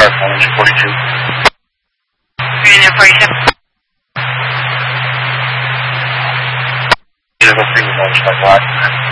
Engine 42. Union 42. Unit 3 was launched by Black.